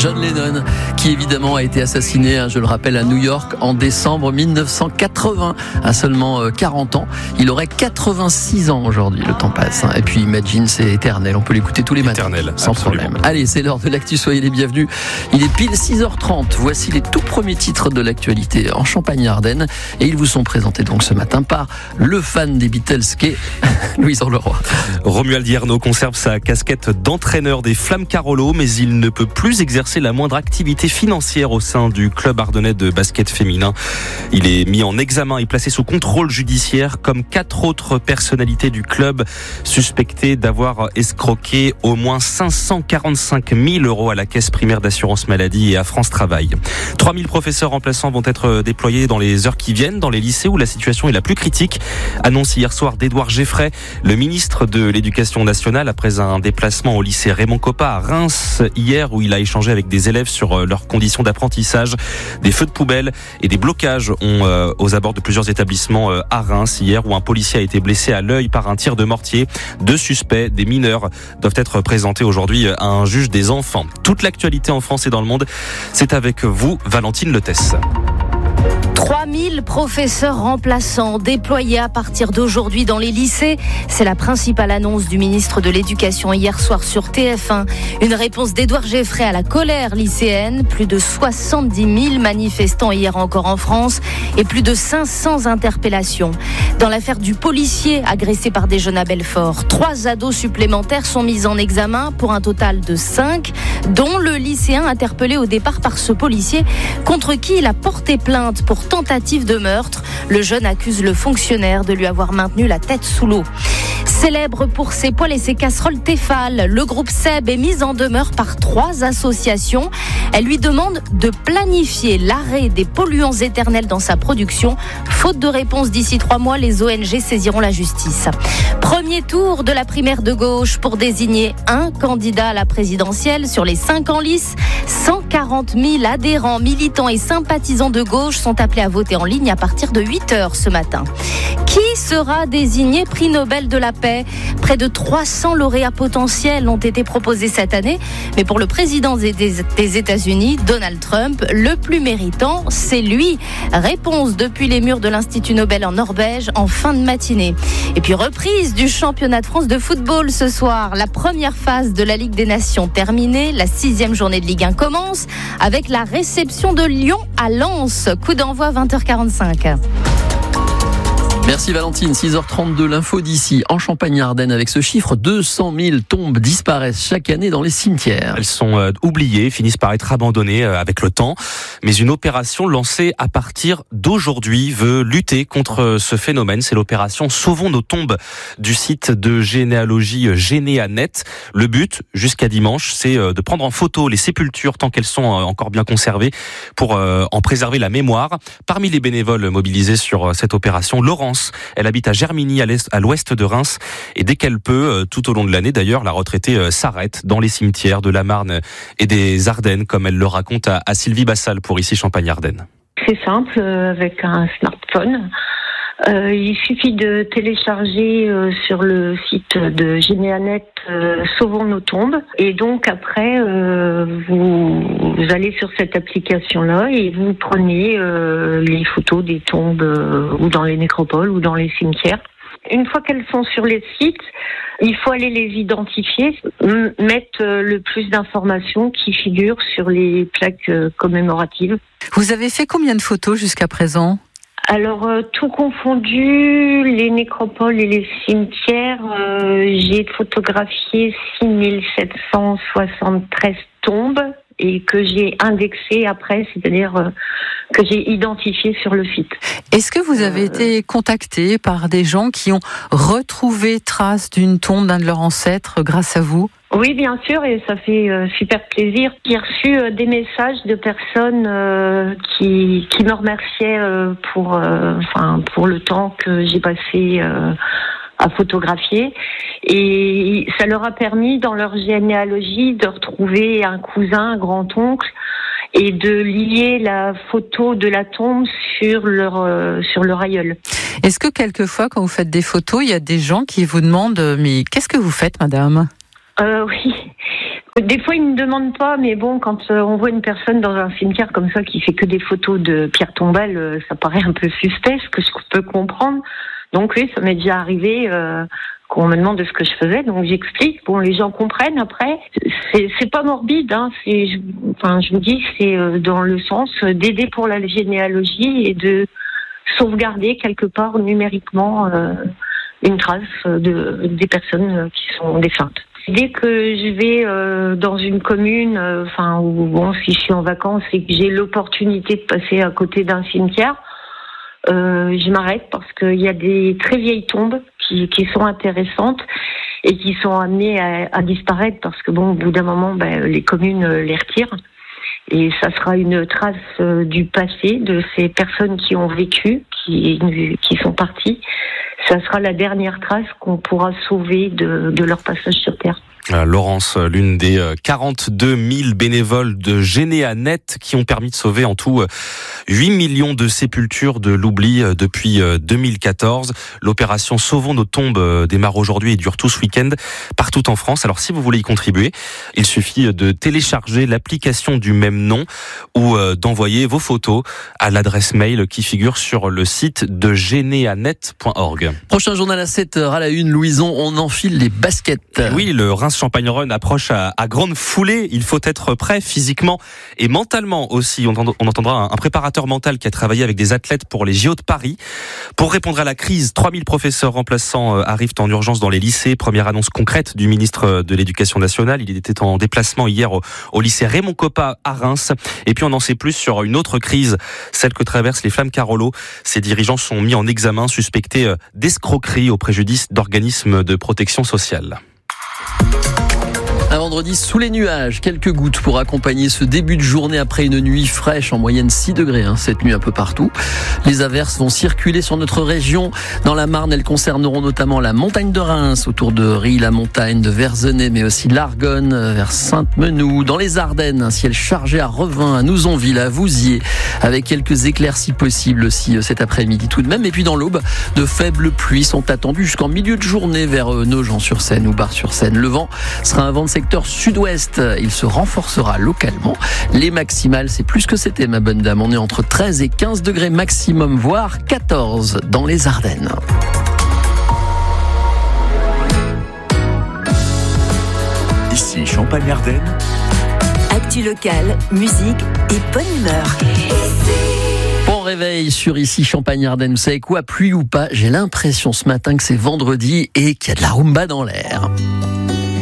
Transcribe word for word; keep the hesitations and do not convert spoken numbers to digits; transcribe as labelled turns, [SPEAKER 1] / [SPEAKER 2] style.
[SPEAKER 1] John Lennon, qui évidemment a été assassiné, hein, je le rappelle, à New York en décembre dix-neuf cent quatre-vingts, à seulement quarante ans. Il aurait quatre-vingt-six ans aujourd'hui, le temps passe. Hein. Et puis Imagine, c'est éternel, on peut l'écouter tous les matins, éternel, sans absolument. Problème. Allez, c'est l'heure de l'actu, soyez les bienvenus. Il est pile six heures trente, voici les tout premiers titres de l'actualité en Champagne-Ardenne. Et ils vous sont présentés donc ce matin par le fan des Beatles qu'est Louis Orleroy.
[SPEAKER 2] Romuald Hiernaud conserve sa casquette d'entraîneur des Flammes Carolo, mais il ne peut plus exercer la moindre activité financière au sein du club ardennais de basket féminin. Il est mis en examen et placé sous contrôle judiciaire comme quatre autres personnalités du club suspectées d'avoir escroqué au moins cinq cent quarante-cinq mille euros à la caisse primaire d'assurance maladie et à France Travail. trois mille professeurs remplaçants vont être déployés dans les heures qui viennent dans les lycées où la situation est la plus critique. Annonce hier soir d'Édouard Geffray, le ministre de l'Éducation nationale, après un déplacement au lycée Raymond Coppa à Reims hier où il a échangé avec des élèves sur leurs conditions d'apprentissage. Des feux de poubelle et des blocages ont euh, aux abords de plusieurs établissements euh, à Reims hier où un policier a été blessé à l'œil par un tir de mortier. Deux suspects, des mineurs, doivent être présentés aujourd'hui à un juge des enfants. Toute l'actualité en France et dans le monde, c'est avec vous, Valentine Letesse.
[SPEAKER 3] trois mille professeurs remplaçants déployés à partir d'aujourd'hui dans les lycées. C'est la principale annonce du ministre de l'Éducation hier soir sur T F un. Une réponse d'Édouard Geffray à la colère lycéenne. Plus de soixante-dix mille manifestants hier encore en France et plus de cinq cents interpellations. Dans l'affaire du policier agressé par des jeunes à Belfort, trois ados supplémentaires sont mis en examen pour un total de cinq, dont le lycéen interpellé au départ par ce policier contre qui il a porté plainte pour tentative de meurtre. Le jeune accuse le fonctionnaire de lui avoir maintenu la tête sous l'eau. Célèbre pour ses poêles et ses casseroles Tefal, le groupe Seb est mis en demeure par trois associations. Elle lui demande de planifier l'arrêt des polluants éternels dans sa production. Faute de réponse d'ici trois mois, les O N G saisiront la justice. Premier tour de la primaire de gauche pour désigner un candidat à la présidentielle sur les cinq en lice. cent quarante mille adhérents, militants et sympathisants de gauche sont appelés à voter en ligne à partir de huit heures ce matin. Qui sera désigné prix Nobel de la paix ? Près de trois cents lauréats potentiels ont été proposés cette année. Mais pour le président des, des États-Unis, Donald Trump, le plus méritant, c'est lui. Réponse depuis les murs de l'Institut Nobel en Norvège en fin de matinée. Et puis reprise du championnat de France de football ce soir. La première phase de la Ligue des Nations terminée. La sixième journée de Ligue un commence avec la réception de Lyon à Lens. Coup d'envoi vingt heures quarante-cinq.
[SPEAKER 1] Merci Valentine, six heures trente-deux, l'info d'ici en Champagne-Ardenne avec ce chiffre, deux cent mille tombes disparaissent chaque année dans les cimetières.
[SPEAKER 2] Elles sont euh, oubliées, finissent par être abandonnées euh, avec le temps, mais une opération lancée à partir d'aujourd'hui veut lutter contre ce phénomène. C'est l'opération Sauvons nos tombes du site de généalogie Généanet. Le but, jusqu'à dimanche, c'est euh, de prendre en photo les sépultures tant qu'elles sont euh, encore bien conservées pour euh, en préserver la mémoire. Parmi les bénévoles mobilisés sur euh, cette opération, Laurence. Elle habite à Germigny, à, l'est, à l'ouest de Reims. Et dès qu'elle peut, tout au long de l'année d'ailleurs, la retraitée s'arrête dans les cimetières de la Marne et des Ardennes, comme elle le raconte à, à Sylvie Bassal pour ici Champagne-Ardenne.
[SPEAKER 4] C'est simple, avec un smartphone. Euh, il suffit de télécharger euh, sur le site de Généanet euh, Sauvons nos tombes et donc après euh, vous, vous allez sur cette application-là et vous prenez euh, les photos des tombes euh, ou dans les nécropoles ou dans les cimetières. Une fois qu'elles sont sur les sites, il faut aller les identifier, m- mettre euh, le plus d'informations qui figurent sur les plaques euh, commémoratives.
[SPEAKER 5] Vous avez fait combien de photos jusqu'à présent ?
[SPEAKER 4] Alors, euh, tout confondu, les nécropoles et les cimetières, euh, j'ai photographié six mille sept cent soixante-treize tombes et que j'ai indexées après, c'est-à-dire euh, que j'ai identifiées sur le site.
[SPEAKER 5] Est-ce que vous avez euh... été contacté par des gens qui ont retrouvé trace d'une tombe d'un de leurs ancêtres grâce à vous ?
[SPEAKER 4] Oui, bien sûr, et ça fait euh, super plaisir. J'ai reçu euh, des messages de personnes euh, qui qui me remerciaient euh, pour euh, enfin pour le temps que j'ai passé euh, à photographier, et ça leur a permis dans leur généalogie de retrouver un cousin, un grand-oncle, et de lier la photo de la tombe sur leur euh, sur leur aïeul.
[SPEAKER 5] Est-ce que quelquefois, quand vous faites des photos, il y a des gens qui vous demandent « Mais qu'est-ce que vous faites, madame ?»
[SPEAKER 4] Euh, oui, Des fois, ils ne demandent pas, mais bon, quand on voit une personne dans un cimetière comme ça qui fait que des photos de pierres tombales, ça paraît un peu suspect, ce que je peux comprendre. Donc oui, ça m'est déjà arrivé euh, qu'on me demande de ce que je faisais, donc j'explique. Bon, les gens comprennent après. C'est, c'est pas morbide, hein. C'est, je, enfin, je vous dis, c'est euh, dans le sens d'aider pour la généalogie et de sauvegarder quelque part numériquement euh, une trace de des personnes qui sont défuntes. Dès que je vais euh, dans une commune, euh, enfin, ou bon, si je suis en vacances et que j'ai l'opportunité de passer à côté d'un cimetière, euh, je m'arrête parce qu'il y a des très vieilles tombes qui, qui sont intéressantes et qui sont amenées à, à disparaître parce que bon, au bout d'un moment, ben, les communes les retirent. Et ça sera une trace euh, du passé de ces personnes qui ont vécu, qui, qui sont parties. Ça sera la dernière trace qu'on pourra sauver de, de leur passage sur Terre.
[SPEAKER 2] Laurence, l'une des quarante-deux mille bénévoles de Généanet qui ont permis de sauver en tout huit millions de sépultures de l'oubli depuis deux mille quatorze. L'opération Sauvons nos tombes démarre aujourd'hui et dure tout ce week-end partout en France. Alors si vous voulez y contribuer, il suffit de télécharger l'application du même nom ou d'envoyer vos photos à l'adresse mail qui figure sur le site de généanet point org.
[SPEAKER 1] Prochain journal à sept heures à la une, Louison, on enfile les baskets.
[SPEAKER 2] Oui, le Reims Champagne Run approche à, à grande foulée. Il faut être prêt physiquement et mentalement aussi. On, on entendra un, un préparateur mental qui a travaillé avec des athlètes pour les J O de Paris. Pour répondre à la crise, trois mille professeurs remplaçants arrivent en urgence dans les lycées. Première annonce concrète du ministre de l'Éducation nationale. Il était en déplacement hier au, au lycée Raymond Coppa à Reims. Et puis on en sait plus sur une autre crise, celle que traversent les Flammes Carolo. Ces dirigeants sont mis en examen, suspectés d'escroquerie au préjudice d'organismes de protection sociale.
[SPEAKER 1] Un vendredi sous les nuages, quelques gouttes pour accompagner ce début de journée après une nuit fraîche, en moyenne six degrés hein, cette nuit un peu partout. Les averses vont circuler sur notre région. Dans la Marne, elles concerneront notamment la montagne de Reims, autour de Ry-la-Montagne, de Verzenay, mais aussi l'Argonne, vers Sainte-Menou. Dans les Ardennes, un ciel chargé à Revin, à Nouzonville, à Vouziers, avec quelques éclaircies possibles aussi cet après-midi tout de même. Et puis dans l'Aube, de faibles pluies sont attendues jusqu'en milieu de journée vers Nogent-sur-Seine ou Bar-sur-Seine. Le vent sera un vent de secteur sud-ouest, il se renforcera localement. Les maximales, c'est plus que c'était, ma bonne dame. On est entre treize et quinze degrés maximum, voire quatorze dans les Ardennes.
[SPEAKER 6] Ici Champagne-Ardenne.
[SPEAKER 7] Actu locale, musique et bonne humeur.
[SPEAKER 1] Bon réveil sur ici Champagne-Ardenne. Vous savez quoi, pluie ou pas, j'ai l'impression ce matin que c'est vendredi et qu'il y a de la rumba dans l'air.